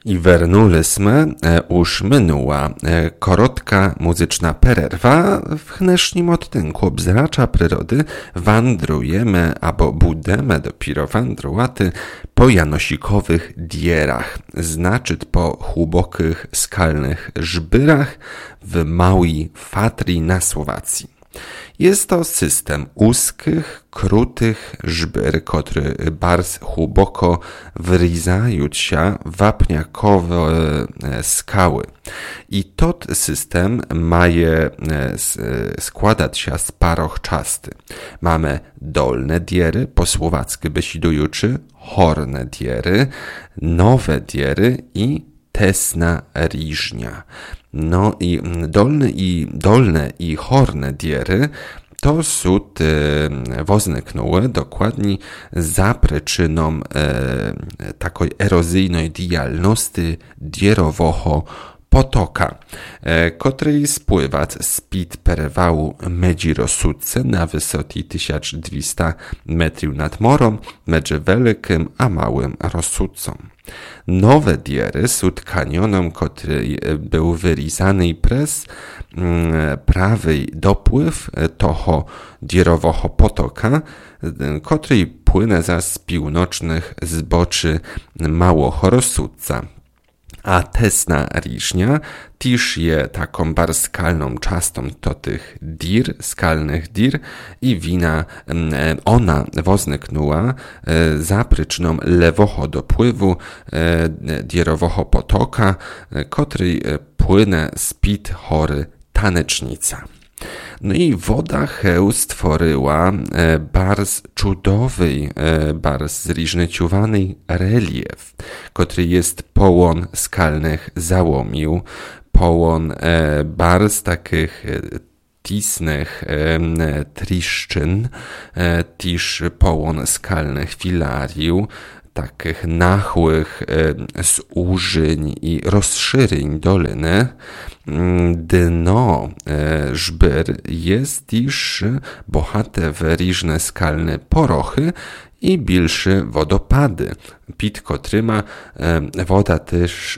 I wernulysmy už minęła korotka muzyczna pererwa w dnešním odtynku obzracza przyrody wandrujemy albo budemy dopiero wandrowaty po janosikowych dierach, znaczy po głębokich skalnych żbyrach w małej Fatrii na Słowacji. Jest to system úzkich, krutych żbyr, który bardzo głęboko wryzają się wapniakowe skały. I tot system maje składać się z paroch czasty. Mamy dolne diery, po słowacku besidujuczy, horne diery, nowe diery i tesna riżnia. No i dolne i horne diery to są wozniknęły dokładnie za przyczyną takiej erozyjnej działalności dierowego potoka, który spływa z-pod perewału Medzi-Rosudce na wysokości 1200 metrów nad morem między Wielkim a Małym Rosudcą. Nowe diery są kanionem, który był wyrizany przez prawy dopływ toho dierowego potoka, który płynie z północnych zboczy Małego Rosudca. A tesna riżnia też je taką bardzo skalną czastą do tych dir, skalnych dir i ona wozniknęła za przyczyną lewego dopływu dierowego potoka, który płynie z-pod hory Tanecznica. No i woda heł stworzyła bardzo cudowny, bardzo zróżnicowany relief, który jest pełen skalnych załomił, pełen bardzo takich tisnych triszczyn, też pełen skalnych filariów, takich nagłych zużyń i rozszerzeń doliny. Dno żbyr jest też bohate w różne skalne porochy i większe wodopady, pod którymi woda też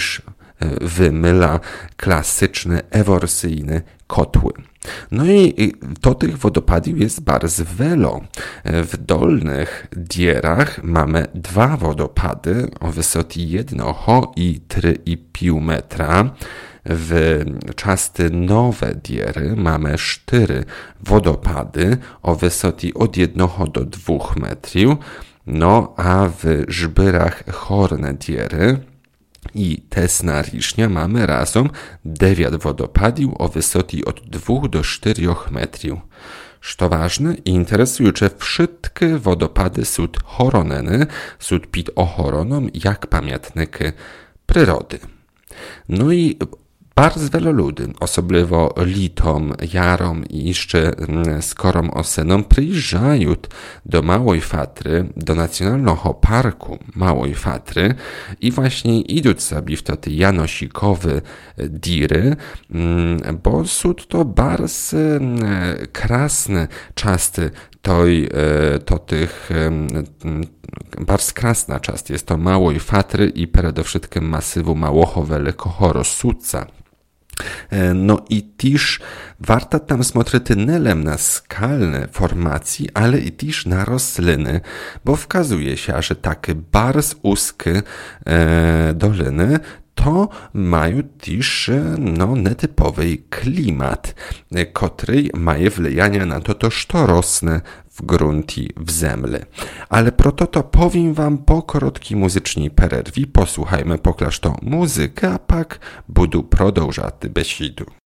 wymyla klasyczne eworsyjne kotły. No i to tych wodopadów jest bardzo wiele. W dolnych dierach mamy 2 wodopady o wysokości 1 i 3,5 metra. W czasty nowe diery mamy 4 wodopady o wysokości od 1 do 2 metrów. No a w żbyrach horne diery i tesna riżnia mamy razem 9 wodopadów o wysokości od 2 do 4 metrów. Co ważne i interesujące, wszystkie wodopady są chronone, są pod ochroną jak pamiętniki przyrody. No i bardzo wielu ludzi, osobliwo litom, jarom i jeszcze skorą osenom, przyjeżdżają do Małej Fatry, do Nacjonalnego Parku Małej Fatry i właśnie idą sobie w te janosikowe diry, bo są to bardzo krasne czasty bardzo krasna czast jest to Małej Fatry i przede wszystkim masywu Małego Wielkiego Rosudca. No i też warto tam смотреть nie na skalne formacje, ale i też na rośliny, bo wskazuje się, że takie bardzo úzkie doliny to mają też nietypowy klimat, który ma wpływanie na to, co rosnie w gruncie, w ziemi. Ale proto to powiem wam po krótkiej muzycznej przerwie. Posłuchajmy poklaszto muzykę, a pak budu продовжати бесіду.